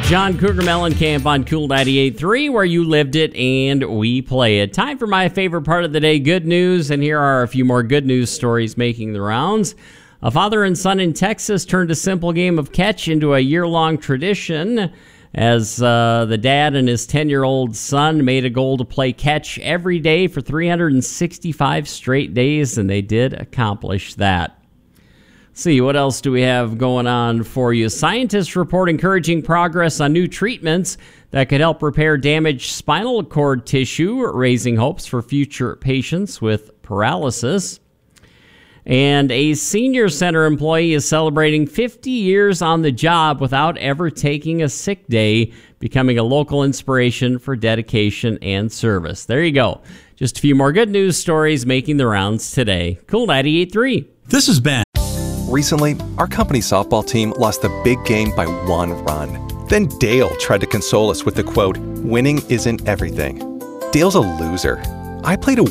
John Cougar Mellencamp on Cool 98.3, where you lived it and we play it. Time for my favorite part of the day, good news, and here are a few more good news stories making the rounds. A father and son in Texas turned a simple game of catch into a year-long tradition as the dad and his 10-year-old son made a goal to play catch every day for 365 straight days, and they did accomplish that. See, what else do we have going on for you? Scientists report encouraging progress on new treatments that could help repair damaged spinal cord tissue, raising hopes for future patients with paralysis. And a senior center employee is celebrating 50 years on the job without ever taking a sick day, becoming a local inspiration for dedication and service. There you go. Just a few more good news stories making the rounds today. Cool 98.3. This is Ben. Recently, our company softball team lost the big game by 1 run. Then Dale tried to console us with the quote, "Winning isn't everything." Dale's a loser. I played a